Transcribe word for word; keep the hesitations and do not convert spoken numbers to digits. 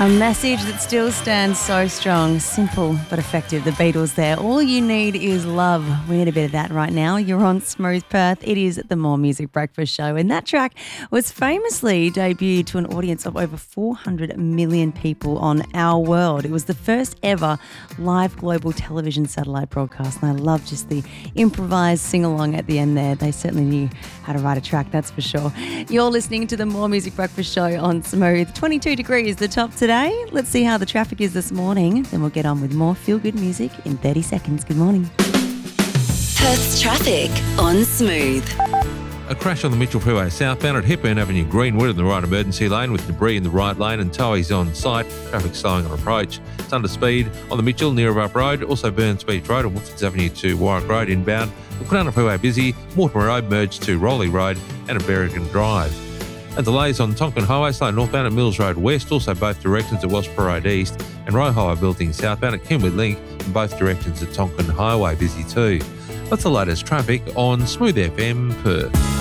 A message that still stands so strong, simple but effective. The Beatles there. All you need is love. We need a bit of that right now. You're on Smooth Perth. It is the More Music Breakfast Show, and that track was famously debuted to an audience of over four hundred million people on Our World. It was the first ever live global television satellite broadcast, and I love just the improvised sing-along at the end there. They certainly knew how to write a track, that's for sure. You're listening to the More Music Breakfast Show on Smooth. twenty-two degrees the top today. Let's see how the traffic is this morning. Then we'll get on with more feel-good music in thirty seconds. Good morning. Perth's traffic on Smooth. A crash on the Mitchell Freeway southbound at Hepburn Avenue, Greenwood in the right emergency lane with debris in the right lane and towies on site. Traffic slowing on approach. It's under speed on the Mitchell near Up Road, also Burns Beach Road and Woodfords Avenue to Warwick Road inbound. The Kwinana Freeway busy, Mortimer Road merged to Rowley Road and at Berrigan Drive. And delays on Tonkin Highway, slow northbound at Mills Road West, also both directions at Wellsborough Road East, and Roe Building southbound at Kenwood Link, in both directions at Tonkin Highway busy too. That's the latest traffic on Smooth F M Perth.